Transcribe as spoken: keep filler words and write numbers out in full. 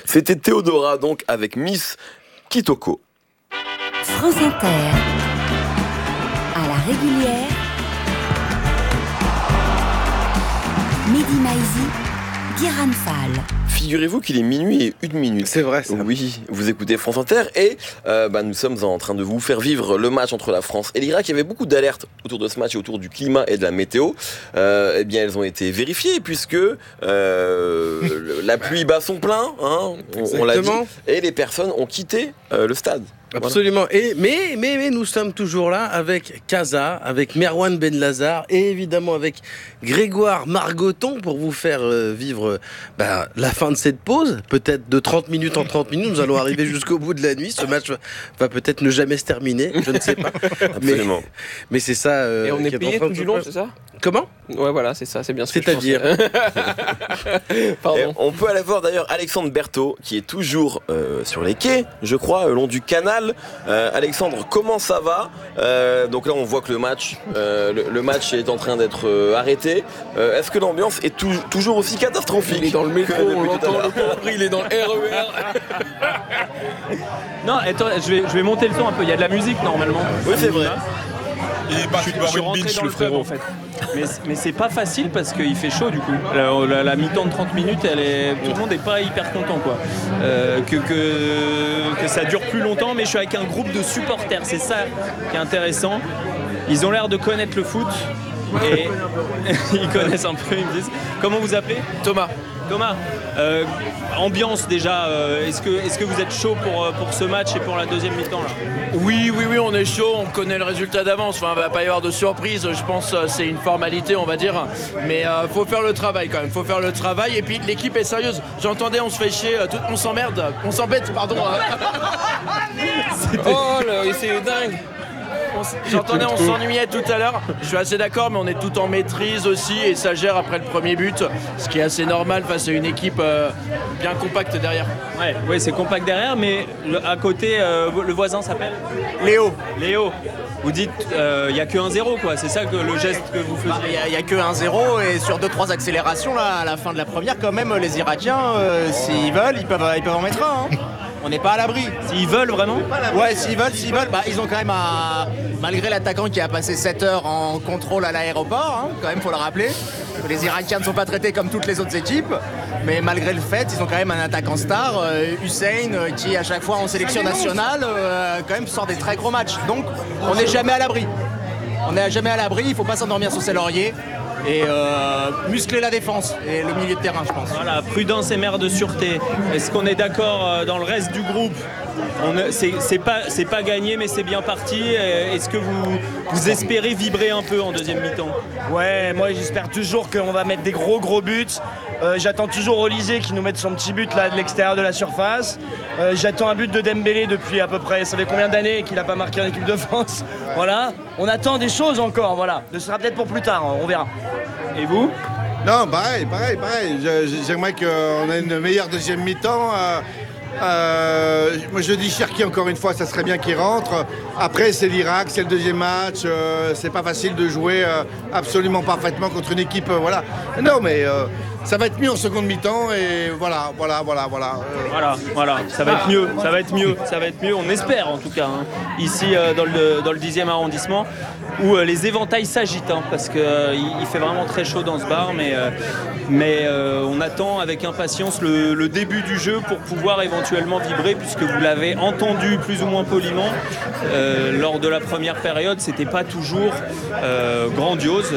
C'était Théodora, donc, avec Miss Kitoko. France Inter, à la régulière, Mehdi Maizi, Guérin Fall. Figurez-vous qu'il est minuit et une minute. C'est vrai, ça. Oui, vous écoutez France Inter et euh, bah, nous sommes en train de vous faire vivre le match entre la France et l'Irak. Il y avait beaucoup d'alertes autour de ce match et autour du climat et de la météo. Euh, eh bien, elles ont été vérifiées puisque euh, la pluie bat son plein, hein, on, on l'a dit, et les personnes ont quitté euh, le stade. Absolument. Voilà. Et, mais, mais, mais nous sommes toujours là avec Kaza, avec Merwan Benlazar et évidemment avec Grégoire Margoton pour vous faire euh, vivre bah, la fin de cette pause. Peut-être de trente minutes en trente minutes. Nous allons arriver jusqu'au bout de la nuit. Ce match va, va peut-être ne jamais se terminer. Je ne sais pas. Absolument. Mais, mais c'est ça. Euh, et on est payé tout du long, c'est ça ? Comment ? Ouais, voilà, c'est ça, c'est bien ce que C'est-à-dire Pardon. On peut aller voir d'ailleurs Alexandre Berthaud qui est toujours euh, sur les quais, je crois, le long du canal. Euh, Alexandre, comment ça va ? euh, Donc là, on voit que le match, euh, le, le match est en train d'être euh, arrêté. Euh, est-ce que l'ambiance est tou- toujours aussi catastrophique ? Il est dans le métro, on l'entend, le pauvre, il est dans le R E R. Non, attends, je vais, je vais monter le son un peu. Il y a de la musique normalement. Oui, c'est vrai. Il est parti boire une binge, le frérot. En fait. Mais, mais c'est pas facile parce qu'il fait chaud du coup. La, la, la mi-temps de trente minutes, elle est, tout le monde n'est pas hyper content quoi. Euh, que, que, que ça dure plus longtemps, mais je suis avec un groupe de supporters, c'est ça qui est intéressant. Ils ont l'air de connaître le foot et ils connaissent un peu, ils me disent. Comment vous appelez ? Thomas. Thomas, euh, ambiance déjà, euh, est-ce que, est-ce que vous êtes chaud pour, pour ce match et pour la deuxième mi-temps là ? Oui, oui, oui, on est chaud, on connaît le résultat d'avance, enfin, il ne va pas y avoir de surprise, je pense que c'est une formalité, on va dire, mais il euh, faut faire le travail quand même, faut faire le travail, et puis l'équipe est sérieuse, j'entendais, on se fait chier, tout, on s'emmerde, on s'embête, pardon. Oh, là, c'est dingue. J'entendais, on s'ennuyait tout à l'heure. Je suis assez d'accord, mais on est tout en maîtrise aussi et ça gère après le premier but, ce qui est assez normal face à une équipe euh, bien compacte derrière. Ouais, ouais, c'est compact derrière, mais le, à côté, euh, le voisin s'appelle Léo. Léo. Vous dites, il euh, n'y a que un zéro, quoi. C'est ça que le geste que vous faisiez. Il bah, n'y a, a que un zéro et sur deux trois accélérations là, à la fin de la première, quand même, les Irakiens, euh, s'ils veulent, ils peuvent, ils peuvent en mettre un. Hein. On n'est pas à l'abri. S'ils veulent vraiment ? Ouais, s'ils veulent, s'ils veulent. Bah, ils ont quand même, un... malgré l'attaquant qui a passé sept heures en contrôle à l'aéroport, hein, quand même, faut le rappeler. Les Irakiens ne sont pas traités comme toutes les autres équipes, mais malgré le fait, ils ont quand même un attaquant star, euh, Hussein, euh, qui à chaque fois en sélection nationale, euh, quand même sort des très gros matchs. Donc, on n'est jamais à l'abri. On n'est jamais à l'abri. Il ne faut pas s'endormir sur ses lauriers. Et euh, muscler la défense et le milieu de terrain, je pense. Voilà, prudence et mère de sûreté. Est-ce qu'on est d'accord euh, dans le reste du groupe ? On, c'est, c'est, pas, c'est pas gagné, mais c'est bien parti. Est-ce que vous, vous espérez vibrer un peu en deuxième mi-temps ? Ouais, moi j'espère toujours qu'on va mettre des gros gros buts. Euh, j'attends toujours Olysée qui nous mette son petit but là de l'extérieur de la surface. Euh, j'attends un but de Dembélé depuis à peu près, ça fait combien d'années qu'il n'a pas marqué en équipe de France. Voilà, on attend des choses encore, voilà. Ce sera peut-être pour plus tard, on verra. Et vous ? Non, pareil, pareil, pareil. Je, j'aimerais qu'on ait une meilleure deuxième mi-temps. Euh, euh, moi je dis Cherki encore une fois, ça serait bien qu'il rentre. Après c'est l'Irak, c'est le deuxième match. Euh, c'est pas facile de jouer euh, absolument parfaitement contre une équipe. Euh, voilà. Non mais euh, ça va être mieux en seconde mi-temps et voilà, voilà, voilà, voilà. Euh... Voilà, voilà, ça va être mieux, ça va être mieux, ça va être mieux, on espère en tout cas, hein. Ici euh, dans, le, dans le dixième arrondissement, où euh, les éventails s'agitent, hein, parce qu'il euh, il fait vraiment très chaud dans ce bar, mais, euh, mais euh, on attend avec impatience le, le début du jeu pour pouvoir éventuellement vibrer, puisque vous l'avez entendu plus ou moins poliment, euh, lors de la première période, c'était pas toujours euh, grandiose,